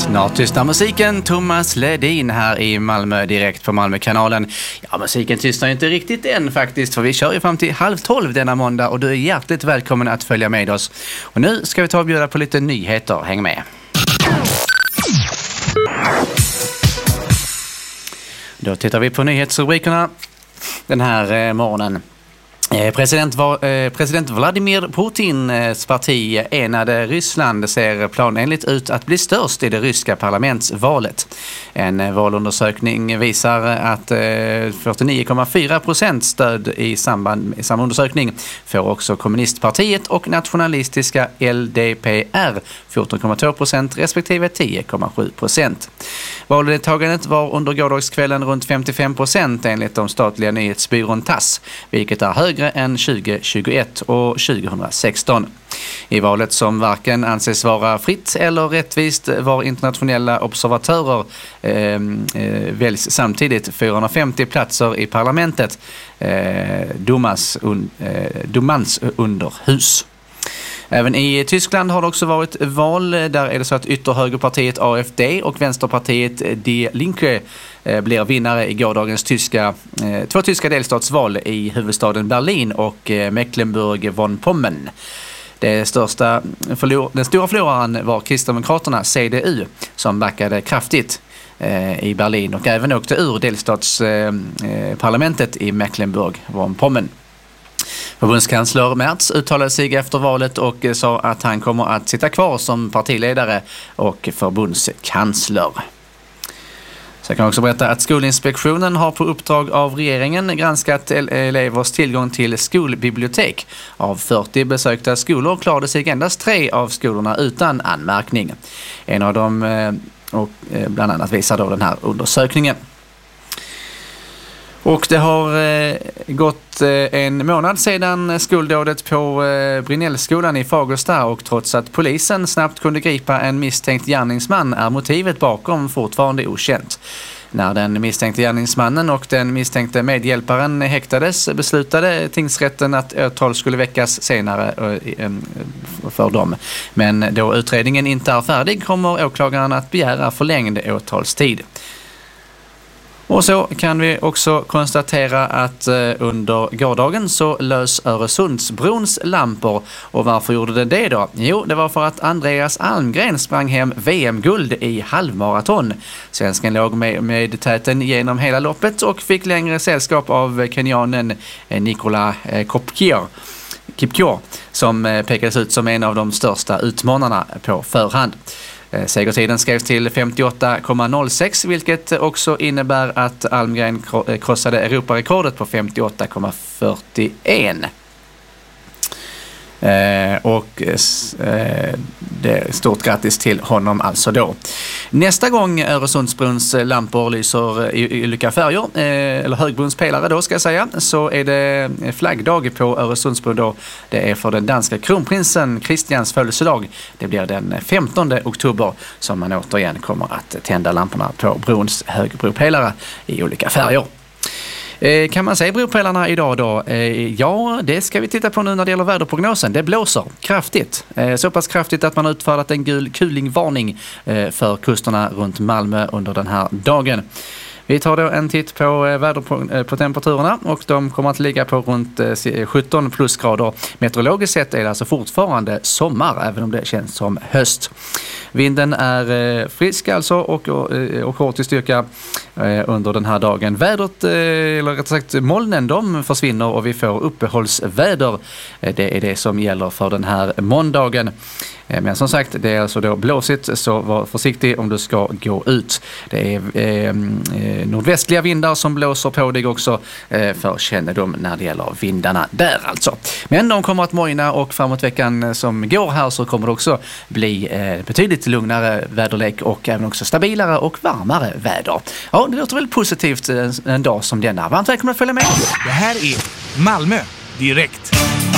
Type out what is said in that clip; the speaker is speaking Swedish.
Snart tystnar musiken. Thomas Ledin här i Malmö, direkt på Malmökanalen. Ja, musiken tystnar inte riktigt än faktiskt, för vi kör ju fram till 11:30 denna måndag och du är hjärtligt välkommen att följa med oss. Och nu ska vi ta och bjuda på lite nyheter. Häng med! Då tittar vi på nyhetsrubrikerna den här morgonen. President Vladimir Putins parti Enade Ryssland ser planenligt ut att bli störst i det ryska parlamentsvalet. En valundersökning visar att 49,4% stöd i samma undersökning får också kommunistpartiet och nationalistiska LDPR 14,2% respektive 10,7%. Valdeltagandet var under gårdagskvällen runt 55% enligt de statliga nyhetsbyrån TASS, vilket är högre än 2021 och 2016. I valet som varken anses vara fritt eller rättvist var internationella observatörer väljs samtidigt 450 platser i parlamentet, Dumans underhus. Även i Tyskland har det också varit val. Där är det så att ytterhögerpartiet AfD och vänsterpartiet Die Linke blir vinnare i gårdagens två tyska delstatsval i huvudstaden Berlin och Mecklenburg-Vorpommern. Den stora förloraren var Kristdemokraterna CDU som backade kraftigt i Berlin och även åkte ur delstatsparlamentet i Mecklenburg-Vorpommern. Förbundskansler Merz uttalade sig efter valet och sa att han kommer att sitta kvar som partiledare och förbundskansler. Så jag kan också berätta att Skolinspektionen har på uppdrag av regeringen granskat elevers tillgång till skolbibliotek. Av 40 besökta skolor klarade sig endast 3 av skolorna utan anmärkning. En av dem och bland annat visar då den här undersökningen. Och det har gått en månad sedan skoldådet på Brinnellskolan i Fagersta, och trots att polisen snabbt kunde gripa en misstänkt gärningsman är motivet bakom fortfarande okänt. När den misstänkte gärningsmannen och den misstänkte medhjälparen häktades beslutade tingsrätten att åtal skulle väckas senare för dem. Men då utredningen inte är färdig kommer åklagaren att begära förlängd åtalstid. Och så kan vi också konstatera att under gårdagen så lös Öresundsbrons lampor. Och varför gjorde det då? Jo, det var för att Andreas Almgren sprang hem VM-guld i halvmaraton. Svensken låg med täten genom hela loppet och fick längre sällskap av kenyanen Nicola Kipkeor som pekades ut som en av de största utmanarna på förhand. Segertiden skrevs till 58,06, vilket också innebär att Almgren krossade Europarekordet på 58,41. Det är stort grattis till honom alltså då. Nästa gång Öresundsbrons lampor lyser i olika färger, eller högbrons pelare då ska jag säga, så är det flaggdag på Öresundsbron då. Det är för den danska kronprinsen Christians födelsedag. Det blir den 15 oktober som man återigen kommer att tända lamporna på brons högbropelare i olika färger. Kan man säga bropelarna idag då? Ja, det ska vi titta på nu när det gäller väderprognosen. Det blåser kraftigt. Så pass kraftigt att man har utfärdat en gul kulingvarning för kusterna runt Malmö under den här dagen. Vi tar då en titt på temperaturerna och de kommer att ligga på runt 17 plusgrader. Meteorologiskt sett är det alltså fortfarande sommar, även om det känns som höst. Vinden är frisk alltså och hårt i styrka under den här dagen. Vädret, eller rättare sagt molnen, de försvinner och vi får uppehållsväder. Det är det som gäller för den här måndagen. Men som sagt, det är alltså då blåsigt, så var försiktig om du ska gå ut. Det är nordvästliga vindar som blåser på dig också, för kännedom när det gäller vindarna där alltså. Men de kommer att mojna och framåt veckan som går här så kommer det också bli betydligt lugnare väderlek och även också stabilare och varmare väder. Ja, det låter väl positivt en dag som denna. Varmt välkommen att följa med. Det här är Malmö direkt.